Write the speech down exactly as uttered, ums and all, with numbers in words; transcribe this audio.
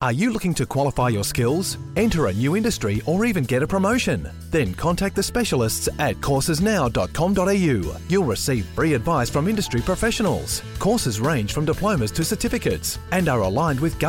Are you looking to qualify your skills, enter a new industry, or even get a promotion? Then contact the specialists at courses now dot com dot a u. You'll receive free advice from industry professionals. Courses range from diplomas to certificates and are aligned with